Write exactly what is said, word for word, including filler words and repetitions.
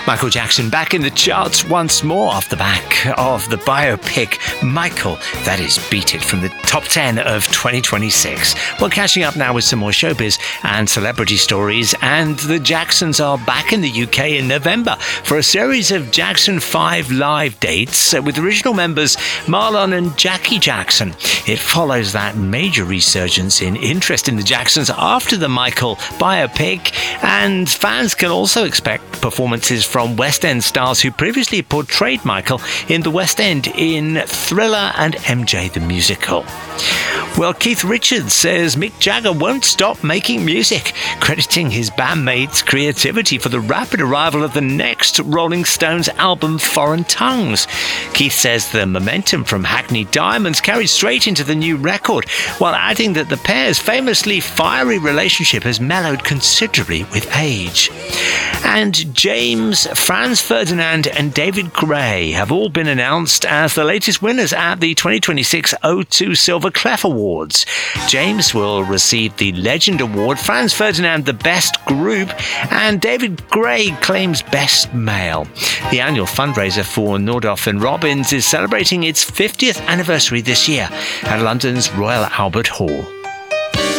Michael Jackson back in the charts once more off the back of the biopic Michael. That is Beat It from the top ten of twenty twenty-six. We're catching up now with some more showbiz and celebrity stories, and the Jacksons are back in the U K in November for a series of Jackson five live dates with original members Marlon and Jackie Jackson. It follows that major resurgence in interest in the Jacksons after the Michael biopic, and fans can also expect performances from West End stars who previously portrayed Michael in the West End in Thriller and M J the Musical. Well, Keith Richards says Mick Jagger won't stop making music, crediting his bandmates' creativity for the rapid arrival of the next Rolling Stones album, Foreign Tongues. Keith says the momentum from Hackney Diamonds carried straight into the new record, while adding that the pair's famously fiery relationship has mellowed considerably with age. And James, Franz Ferdinand and David Gray have all been announced as the latest winners at the twenty twenty-six O two Silver Clef Awards. James will receive the Legend Award, Franz Ferdinand the Best Group, and David Gray claims Best Male. The annual fundraiser for Nordhoff and Robbins is celebrating its fiftieth anniversary this year at London's Royal Albert Hall.